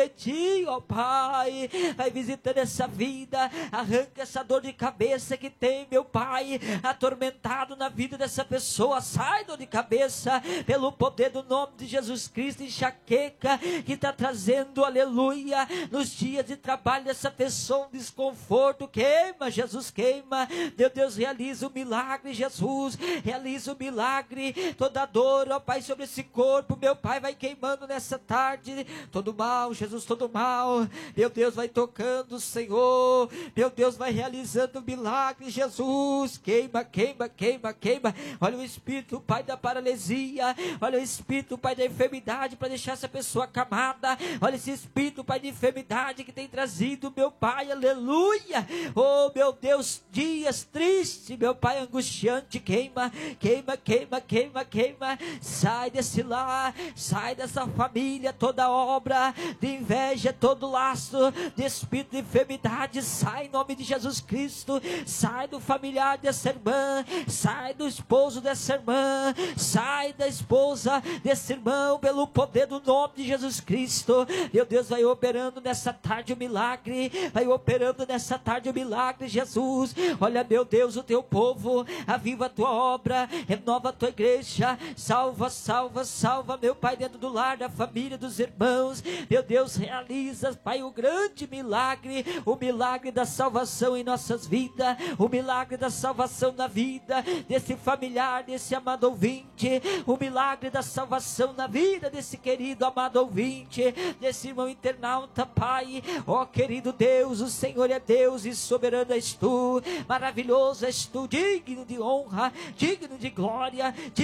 Ti, ó Pai, vai visitando essa vida, arranca essa dor de cabeça que tem, meu Pai, atormentado na vida dessa pessoa. Sai, dor de cabeça, pelo poder do nome de Jesus Cristo. Enxaqueca que está trazendo, aleluia, nos dias de trabalho dessa pessoa, um desconforto. Queima, Jesus, queima. Meu Deus, realiza o milagre, Jesus, realiza o milagre. Toda dor, ó Pai, sobre esse corpo, meu Pai, vai queimando nessa tarde. Todo mal, Jesus, todo mal, meu Deus, vai tocando, Senhor, meu Deus, vai realizando o milagre, Jesus. Queima, queima, queima, queima. Olha o espírito, Pai, da paralisia, olha o espírito, Pai, da enfermidade, para deixar essa pessoa acamada. Olha esse espírito, Pai, de enfermidade que tem trazido, meu Pai, aleluia, oh meu Deus, dias tristes, meu Pai, angustiante. Queima, queima, queima, queima, queima. Sai desse lar, sai dessa família, toda obra de inveja, todo laço de espírito de enfermidade, sai em nome de Jesus Cristo. Sai do familiar dessa irmã, sai do esposo dessa irmã, sai da esposa desse irmão, pelo poder do nome de Jesus Cristo. Meu Deus, vai operando nessa tarde o milagre, vai operando nessa tarde o milagre, Jesus. Olha, meu Deus, o teu povo, aviva a tua obra, renova a tua igreja, salva, salva, salva, meu Pai, dentro do lar, da família, dos irmãos. Meu Deus, realiza, Pai, o grande milagre, o milagre da salvação em nossas vidas, o milagre da salvação na vida desse familiar, desse amado ouvinte, o milagre da salvação na vida desse querido amado ouvinte, desse irmão internauta, Pai. Ó querido Deus, o Senhor é Deus e soberano és tu, maravilhoso és tu, digno de honra, digno de glória,